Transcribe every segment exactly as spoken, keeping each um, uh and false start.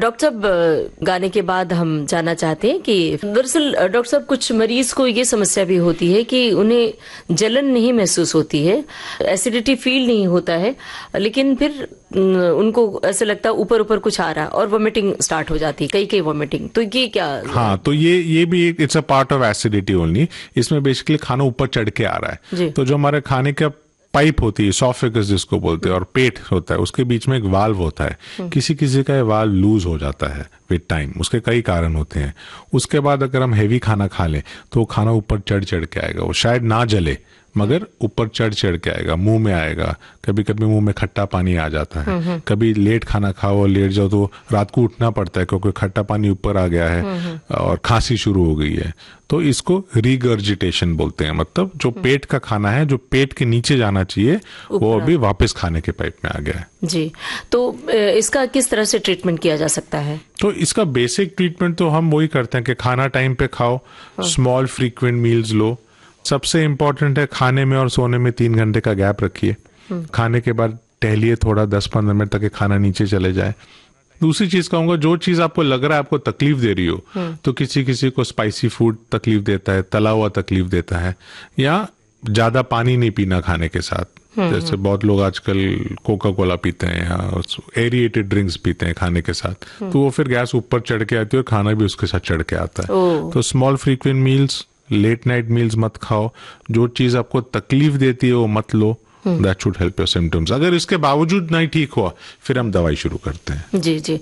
Doctor साहब, गाने के बाद हम जानना चाहते हैं कि दरअसल डॉक्टर साहब कुछ मरीज को ये समस्या भी होती है कि उन्हें जलन नहीं महसूस होती है, एसिडिटी फील नहीं होता है, लेकिन फिर उनको ऐसा लगता है ऊपर ऊपर कुछ आ रहा है और वॉमिटिंग स्टार्ट हो जाती है, कई कई वॉमिटिंग। तो ये क्या? हाँ, तो ये ये भी एक it's a part of acidity only. इसमें बेसिकली खाना ऊपर चढ़ के आ रहा है। तो जो हमारे खाने का पाइप होती है, इसोफेगस जिसको बोलते हैं, और पेट होता है, उसके बीच में एक वाल्व होता है। किसी किसी का ये वाल्व लूज हो जाता है विद टाइम, उसके कई कारण होते हैं। उसके बाद अगर हम हैवी खाना खा लें तो वो खाना ऊपर चढ़ चढ़ के आएगा। वो शायद ना जले मगर ऊपर चढ़ चढ़ के आएगा, मुंह में आएगा। कभी कभी मुंह में खट्टा पानी आ जाता है। कभी लेट खाना खाओ और लेट जाओ तो रात को उठना पड़ता है क्योंकि खट्टा पानी ऊपर आ गया है और खांसी शुरू हो गई है। तो इसको रिगर्जिटेशन बोलते हैं। मतलब जो पेट का खाना है, जो पेट के नीचे जाना चाहिए, वो अभी वापस खाने के पाइप में आ गया है। जी, तो इसका किस तरह से ट्रीटमेंट किया जा सकता है? तो इसका बेसिक ट्रीटमेंट तो हम वही करते हैं कि खाना टाइम पे खाओ, स्मॉल फ्रीक्वेंट मील्स लो। सबसे इम्पोर्टेंट है खाने में और सोने में तीन घंटे का गैप रखिए। खाने के बाद टहलिए थोड़ा, दस पंद्रह मिनट तक खाना नीचे चले जाए। दूसरी चीज कहूंगा, जो चीज आपको लग रहा है आपको तकलीफ दे रही हो, तो किसी किसी को स्पाइसी फूड तकलीफ देता है, तला हुआ तकलीफ देता है, या ज्यादा पानी नहीं पीना खाने के साथ। जैसे बहुत लोग आजकल कोका कोला पीते हैं या एरिएटेड ड्रिंक्स पीते हैं खाने के साथ, तो वो फिर गैस ऊपर चढ़ के आती है और खाना भी उसके साथ चढ़ के आता है। तो small frequent meals, late night meals मत खाओ। जो चीज आपको तकलीफ देती है वो मत लो। That should help your symptoms. अगर इसके बावजूद नहीं ठीक हुआ फिर हम दवाई शुरू करते हैं। जी जी।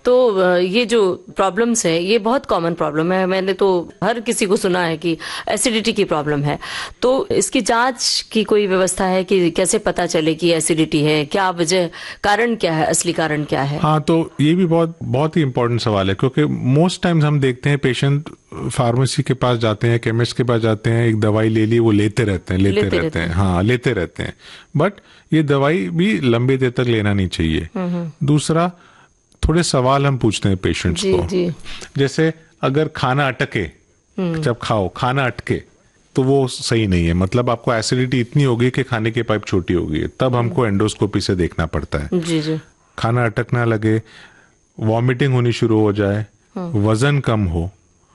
तो ये जो प्रॉब्लम्स है ये बहुत कॉमन प्रॉब्लम है। मैंने तो हर किसी को सुना है कि एसिडिटी की प्रॉब्लम है। तो इसकी जांच की कोई व्यवस्था है कि कैसे पता चले कि एसिडिटी है? क्या वजह, कारण क्या है, असली कारण क्या है? हाँ, तो ये भी बहुत बहुत ही इंपॉर्टेंट सवाल है, क्योंकि मोस्ट टाइम्स हम देखते हैं पेशेंट फार्मेसी के पास जाते हैं, केमिस्ट के पास जाते हैं, एक दवाई ले ली, वो लेते रहते हैं लेते, लेते रहते हैं हाँ लेते रहते हैं। बट ये दवाई भी लंबी देर तक लेना नहीं चाहिए। दूसरा, थोड़े सवाल हम पूछते हैं पेशेंट्स को। जी। जैसे अगर खाना अटके, जब खाओ खाना अटके, तो वो सही नहीं है। मतलब आपको एसिडिटी इतनी होगी कि खाने की पाइप छोटी हो गई है, तब हमको एंडोस्कोपी से देखना पड़ता है। जी जी। खाना अटकना लगे, वॉमिटिंग होनी शुरू हो जाए, वजन कम हो,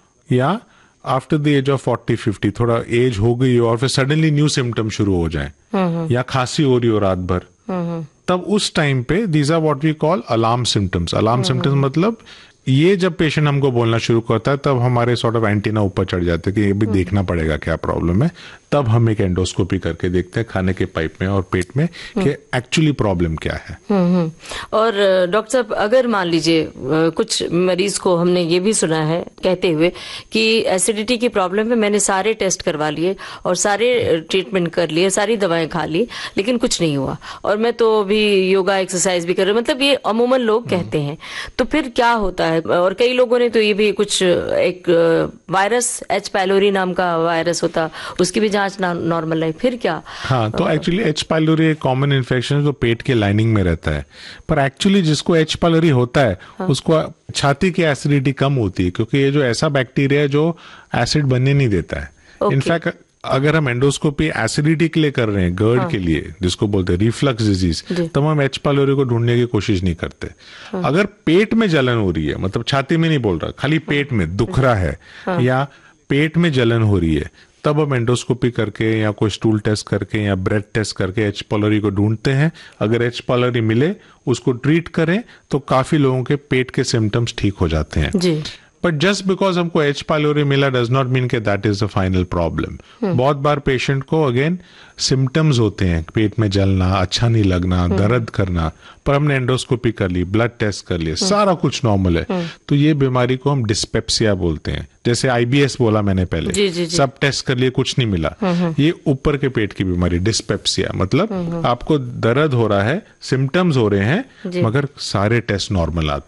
या after the age of forty fifty थोड़ा एज हो गई हो और फिर सडनली न्यू सिम्टम शुरू हो जाए, या खांसी हो रही हो रात भर, तब उस टाइम पे these are what we call alarm symptoms. Alarm symptoms मतलब ये जब पेशेंट हमको बोलना शुरू करता है तब हमारे सॉर्ट ऑफ एंटीना ऊपर चढ़ जाते हैं कि ये भी देखना पड़ेगा क्या प्रॉब्लम है। तब हम एक एंडोस्कोपी करके देखते हैं खाने के पाइप में और पेट में कि एक्चुअली प्रॉब्लम क्या है। और डॉक्टर साहब, अगर मान लीजिए कुछ मरीज को हमने ये भी सुना है कहते हुए कि एसिडिटी की प्रॉब्लम है, मैंने सारे टेस्ट करवा लिए और सारे ट्रीटमेंट कर लिए, सारी दवाएं खा ली, लेकिन कुछ नहीं हुआ, और मैं तो अभी योगा एक्सरसाइज भी कर रही हूँ। मतलब ये अमूमन लोग कहते हैं। तो फिर क्या होता है? और कई लोगों ने तो ये भी कुछ एक वायरस, एच पाइलोरी नाम का वायरस होता, उसकी भी जांच नॉर्मल है, फिर क्या? हाँ, तो एक्चुअली एच पाइलोरी एक कॉमन इन्फेक्शन है जो पेट के लाइनिंग में रहता है। पर एक्चुअली जिसको एच पाइलोरी होता है, हाँ, उसको छाती की एसिडिटी कम होती है, क्योंकि ये जो ऐसा बैक्टीरिया है जो एसिड बनने नहीं देता है। इनफैक्ट अगर हम एंडोस्कोपी एसिडिटी के लिए कर रहे हैं, गर्ड हाँ, के लिए, जिसको बोलते हैं रिफ्लक्स डिजीज, तब हम एच पाइलोरी को ढूंढने की कोशिश नहीं करते। हाँ। अगर पेट में जलन हो रही है, मतलब छाती में नहीं बोल रहा, खाली पेट में दुख रहा है, हाँ, या पेट में जलन हो रही है, तब हम एंडोस्कोपी करके या कोई स्टूल टेस्ट करके या ब्रेथ टेस्ट करके एच पाइलोरी को ढूंढते हैं। अगर एच पाइलोरी मिले, उसको ट्रीट करें, तो काफी लोगों के पेट के सिम्टम्स ठीक हो जाते हैं। जी। बट जस्ट बिकॉज हमको एच पाइलोरी मिला डज नॉट मीन के that is the final problem. बहुत बार पेशेंट को अगेन सिम्टम्स होते हैं, पेट में जलना, अच्छा नहीं लगना, दर्द करना, पर हमने एंडोस्कोपी कर ली, ब्लड टेस्ट कर लिया, सारा कुछ नॉर्मल है, तो ये बीमारी को हम डिस्पेप्सिया बोलते हैं। जैसे आईबीएस बोला मैंने पहले, जी, जी, जी। सब टेस्ट कर लिए, कुछ नहीं मिला, ये ऊपर के पेट की बीमारी डिस्पेप्सिया। मतलब आपको दर्द हो रहा है, सिम्टम्स हो रहे हैं, मगर सारे टेस्ट नॉर्मल आते हैं।